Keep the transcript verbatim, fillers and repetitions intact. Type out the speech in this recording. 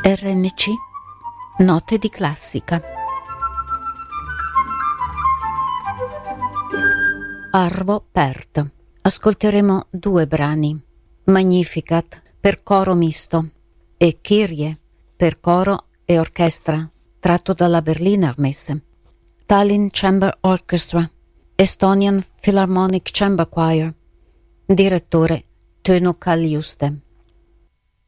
R N C Note di classica. Arvo Pärt. Ascolteremo due brani: Magnificat per coro misto e Kyrie per coro e orchestra, tratto dalla Berliner Messe. Tallinn Chamber Orchestra, Estonian Philharmonic Chamber Choir. Direttore Tönu Kaljuste.